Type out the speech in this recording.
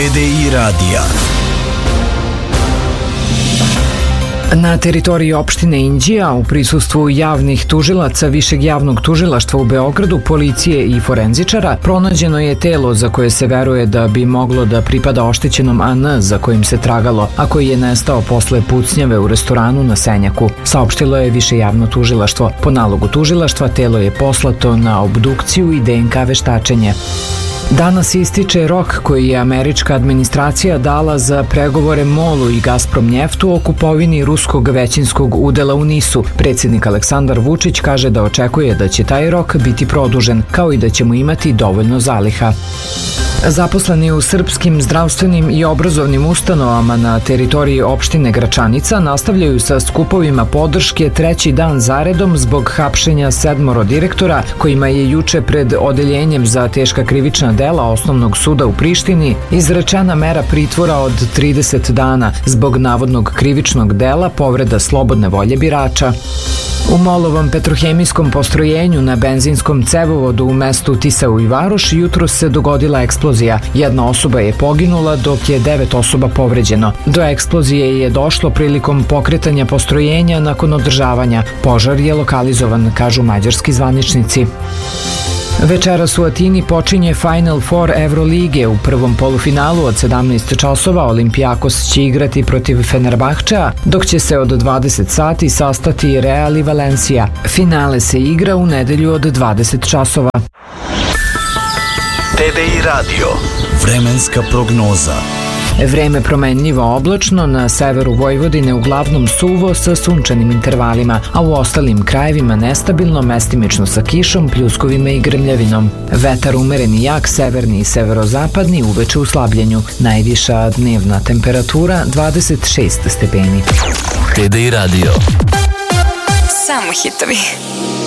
TDI radija. Na teritoriji opštine Inđija, u prisustvu javnih tužilaca Višeg javnog tužilaštva u Beogradu, policije i forenzičara, pronađeno je telo za koje se veruje da bi moglo da pripada oštećenom AN za kojim se tragalo, a koji je nestao posle pucnjave u restoranu na Senjaku. Saopštilo je Više javno tužilaštvo. Po nalogu tužilaštva telo je poslato na obdukciju i DNK veštačenje. Danas ističe rok koji je američka administracija dala za pregovore MOL-u i Gazprom Njeftu o kupovini ruskog većinskog udela u NIS-u. Predsjednik Aleksandar Vučić kaže da očekuje da će taj rok biti produžen, kao i da ćemo imati dovoljno zaliha. Zaposleni u srpskim zdravstvenim i obrazovnim ustanovama na teritoriji opštine Gračanica nastavljaju sa skupovima podrške treći dan zaredom zbog hapšenja 7 direktora kojima je juče pred odeljenjem za teška krivična dela Osnovnog suda u Prištini izrečena mera pritvora od 30 dana zbog navodnog krivičnog dela povreda slobodne volje birača. U Molovom petrohemijskom postrojenju na benzinskom cevovodu u mestu Tisau i Varoš jutros se dogodila eksplozija. Jedna osoba je poginula dok je 9 osoba povređeno. Do eksplozije je došlo prilikom pokretanja postrojenja nakon održavanja. Požar je lokalizovan, kažu mađarski zvaničnici. Večeras u Atini počinje Final Four Evrolige. U prvom polufinalu od 17 časova Olimpijakos će igrati protiv Fenerbahčea, dok će se od 20 sati sastati Real i Valencia. Finale se igra u nedelju od 20 časova. TDI radio. Vremenska prognoza. Vreme promenljivo oblačno, na severu Vojvodine uglavnom suvo sa sunčanim intervalima, a u ostalim krajevima nestabilno, mestimično sa kišom, pljuskovima i grmljavinom. Vetar umeren i jak, severni i severozapadni, uveče u slabljenju. Najviša dnevna temperatura 26 stepeni. TDI radio. Samo hitovi.